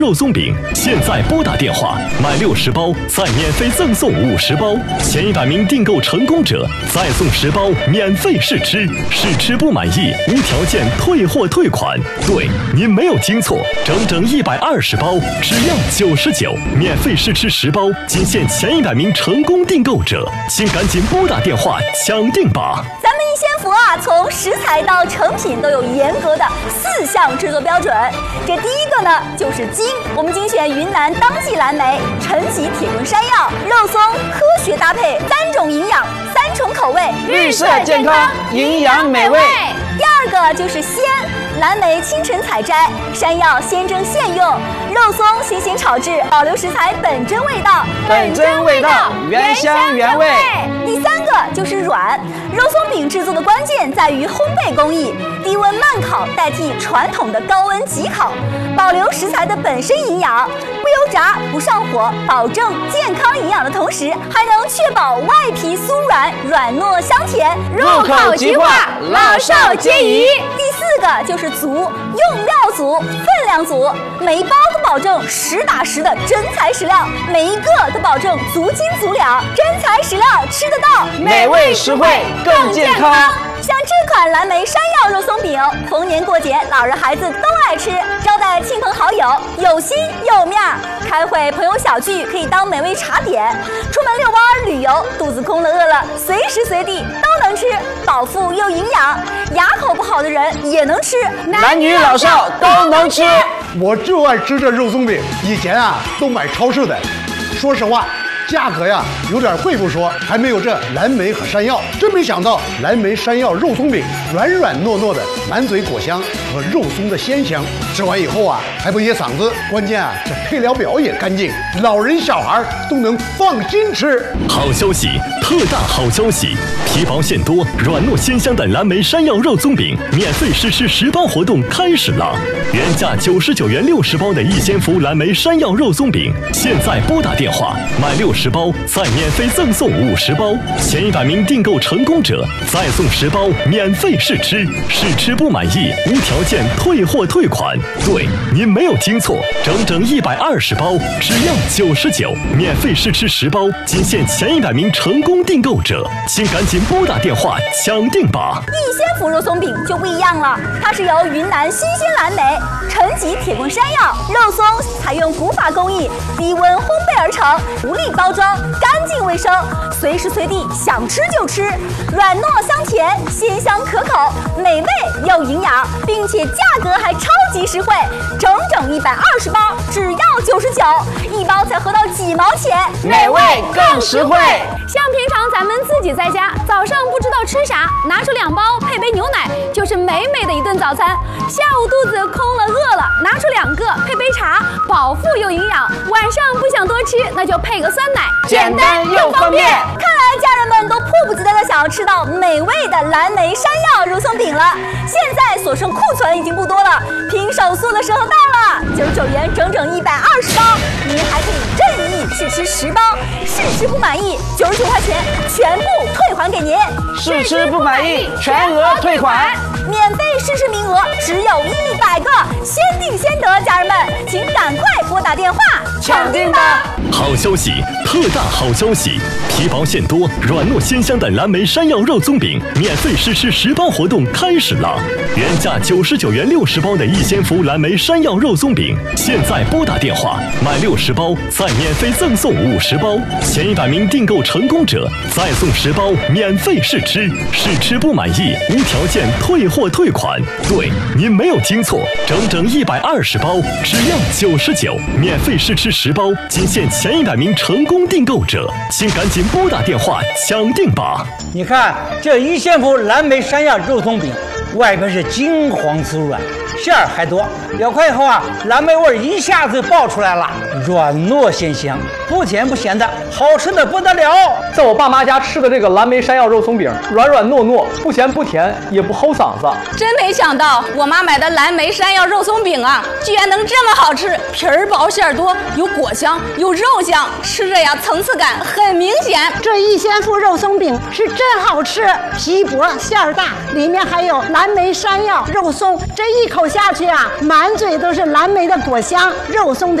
肉松饼现在拨打电话买60包，再免费赠送50包，前100名订购成功者再送10包免费试吃，试吃不满意无条件退货退款。对，您没有听错，整整120包，只要99，免费试吃10包，仅限前100名成功订购者，请赶紧拨打电话抢定吧。 咱们一仙福啊，从食材到成品都有严格的4项制作标准。这第一个呢，就是精，我们精选云南当季蓝莓、陈皮、铁棍山药、肉松，科学搭配3种营养、3重口味， 绿色健康，营养美味。 第二个就是鲜，蓝莓清晨采摘，山药现蒸现用，肉松新鲜炒制，保留食材本真味道， 本真味道，原香原味。 第三个就是软，肉松饼制作的关键在于烘焙工艺，低温慢烤代替传统的高温急烤，保留食材的本身营养，不油炸不上火，保证健康营养的同时，还能确保外皮酥软，软糯香甜， 入口即化，老少皆宜。 第四个就是足，用料足，分量足，每一包都保证实打实的真材实料，每一个都保证足斤足两，真材实料吃得到， 美味实惠更健康。 像这款蓝莓山药肉松饼，逢年过节老人孩子都爱吃，招待亲朋好友有心有面儿，开会朋友小聚可以当美味茶点，出门遛弯旅游肚子空了饿了，随时随地都能吃，饱腹又营养，牙口不好的人也能吃， 男女老少都能吃。 我就爱吃这肉松饼，以前啊都买超市的，说实话价格呀有点贵不说，还没有这蓝莓和山药。真没想到蓝莓山药肉松饼软软糯糯的，满嘴果香和肉松的鲜香，吃完以后啊还不噎嗓子。关键啊这配料表也干净，老人小孩都能放心吃。 好消息，特大好消息！皮薄馅多、软糯鲜香的蓝莓山药肉松饼免费试吃10包活动开始了！原价99元60包的一仙福蓝莓山药肉松饼，现在拨打电话买60包，再免费赠送50包，前100名订购成功者再送10包免费试吃，试吃不满意无条件退货退款。对，您没有听错，整整120包，只要99，免费试吃10包，仅限前100名成功订购者，请赶紧拨打电话抢定吧。 一仙福肉松饼就不一样了，它是由云南新鲜蓝莓、陈皮、铁棍山药、肉松采用古法工艺，低温烘焙而成，无力包装，干净卫生，随时随地想吃就吃，软糯香甜，鲜香可口，美味又营养，并且价格还超级实惠，整整120包，只要99，一包才合到几毛钱， 美味更实惠。 像平常咱们自己在家，早上不知道吃啥，拿出2包配杯牛奶，就是美美的一顿早餐。下午肚子空了饿了，拿出2个配杯茶，饱腹又营养。晚上不想多吃，那就配个酸奶， 简单又方便。 看来家人们都迫不及待的想要吃到美味的蓝莓山药肉松饼了。现在所剩库存已经不多了，拼手速的时候到了，99元整整120包，您还可以任意试吃10包，试吃不满意99块钱全部退还给您， 试吃不满意全额退款， 免费试吃名额只有100个，先订先得，家人们请赶快拨打电话抢订吧！ 好消息，特大好消息！皮薄馅多、软糯鲜香的蓝莓山药肉松饼免费试吃10包活动开始了！原价99元60包的一仙福蓝莓山药肉松饼，现在拨打电话买60包，再免费赠送50包，前100名订购成功者再送10包免费试吃，试吃不满意无条件退货退款。对，您没有听错，整整120包，只要99，免费试吃10包，仅限前100名成功订购者，请赶紧拨打电话抢定吧！ 你看这一仙福蓝莓山药肉松饼，外边是金黄酥软，馅儿还多，咬开以后啊，蓝莓味一下子爆出来了，软糯鲜香，不甜不咸的，好吃的不得了。 在我爸妈家吃的这个蓝莓山药肉松饼，软软糯糯，不咸不甜，也不齁嗓子。 真没想到我妈买的蓝莓山药肉松饼啊，居然能这么好吃，皮儿薄馅儿多，有果香有肉香，吃着呀层次感很明显。 这一仙福肉松饼是真好吃，皮薄馅儿大，里面还有蓝蓝莓山药肉松，这一口下去啊，满嘴都是蓝莓的果香，肉松的